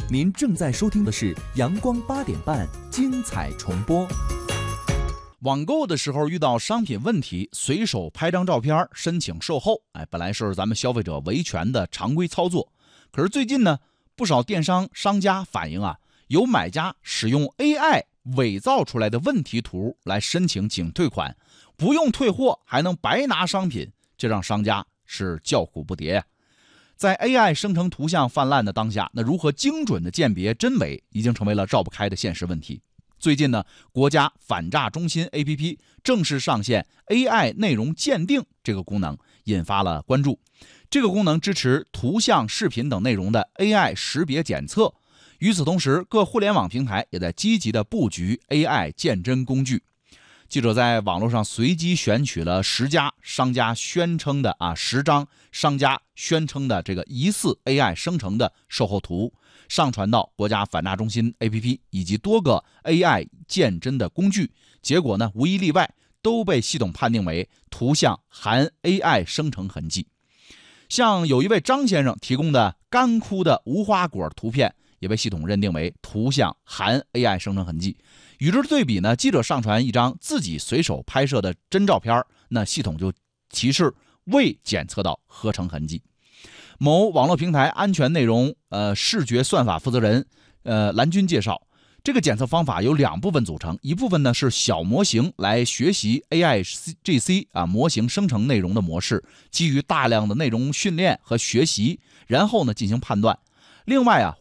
您正在收听的是阳光8点半精彩重播。 网购的时候遇到商品问题，随手拍张照片申请售后，本来是咱们消费者维权的常规操作。可是最近呢，不少电商商家反映有买家使用 AI 伪造出来的问题图来申请请退款，不用退货还能白拿商品，这让商家是叫苦不迭。在 AI 生成图像泛滥的当下，那如何精准的鉴别真伪，已经成为了绕不开的现实问题。最近呢，国家反诈中心 APP 正式上线 AI 内容鉴定这个功能，引发了关注。这个功能支持图像、视频等内容的 AI 识别检测。与此同时，各互联网平台也在积极的布局 AI 鉴真工具。记者在网络上随机选取了10家商家宣称的10张商家宣称的这个疑似 AI 生成的售后图，上传到国家反诈中心 APP 以及多个 AI 鉴真的工具，结果呢无一例外都被系统判定为图像含 AI 生成痕迹。像有一位张先生提供的干枯的无花果图片，也被系统认定为图像含 AI 生成痕迹。与之对比呢，记者上传一张自己随手拍摄的真照片，那系统就提示未检测到合成痕迹。某网络平台安全内容视觉算法负责人蓝军介绍，这个检测方法由2部分组成，一部分呢是小模型来学习 AIGC 模型生成内容的模式，基于大量的内容训练和学习，然后呢进行判断。另外